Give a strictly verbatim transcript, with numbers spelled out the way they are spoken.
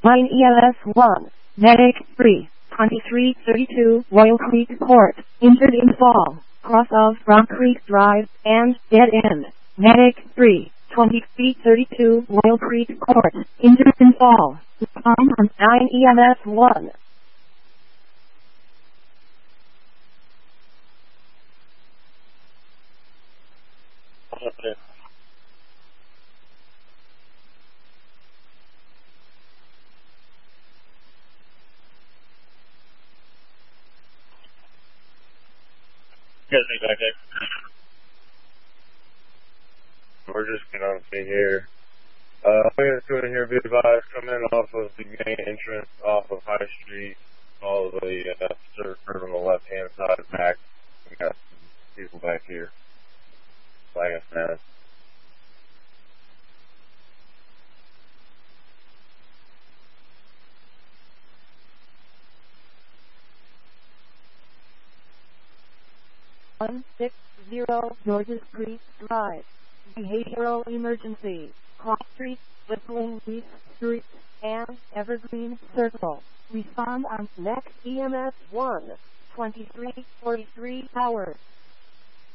nine E L S one, Medic three, twenty-three thirty-two Royal Creek Court, injured in fall, cross of Rock Creek Drive, and dead end. Medic three, twenty-three thirty-two Royal Creek Court, injured in fall, respond on nine E M S one. Okay. Get me back there. We're just gonna be here. Uh, we're going to hear be advised, come in off of the main entrance, off of High Street, follow the uh, surf curve on the left hand side back. We got some people back here. Flag us down. one six zero Georges Creek Drive. Behavioral emergency. Cross Street, Whistling Leaf Street, and Evergreen Circle. Respond on next E M S one. twenty-three forty-three hours.